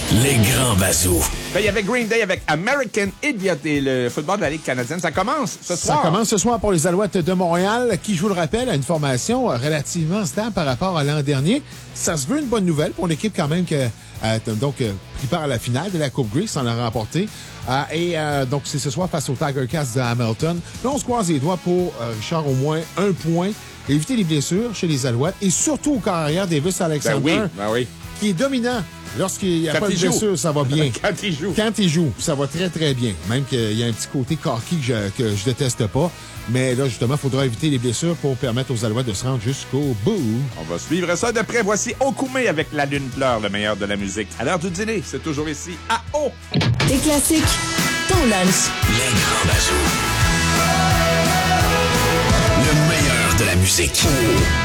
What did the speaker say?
Les grands bazous. Ben, il y avait Green Day avec American Idiot et le football de la Ligue canadienne. Ça commence ce soir. Ça commence ce soir pour les Alouettes de Montréal, qui, je vous le rappelle, a une formation relativement stable par rapport à l'an dernier. Ça se veut une bonne nouvelle pour une équipe quand même qui prépare à la finale de la Coupe Grey sans la remporter. Donc, c'est ce soir face aux Tiger Cats de Hamilton. Là, on se croise les doigts pour, Richard, au moins un point. Éviter les blessures chez les Alouettes et surtout au carrière Davis Alexander, qui est dominant. Lorsqu'il n'y a pas de blessure, ça va bien. Quand il joue, ça va très, très bien. Même qu'il y a un petit côté cocky que je déteste pas. Mais là, justement, il faudra éviter les blessures pour permettre aux Alouettes de se rendre jusqu'au bout. On va suivre ça de près. Voici Okoumé avec La Lune pleure, le meilleur de la musique. À l'heure du dîner, c'est toujours ici à O. Des classiques, ton lunch. Les grands bazous. Le meilleur de la musique.